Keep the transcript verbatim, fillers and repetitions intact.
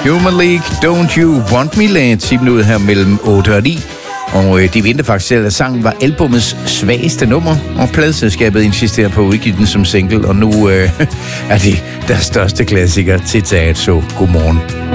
Human League, Don't You Want Me lagde ti minutter her mellem otte og ni. Og øh, de ventede faktisk selv, at sangen var albumets svageste nummer, og pladeselskabet insisterer på at udgive den som single, og nu øh, er det deres største klassiker til taget, så godmorgen.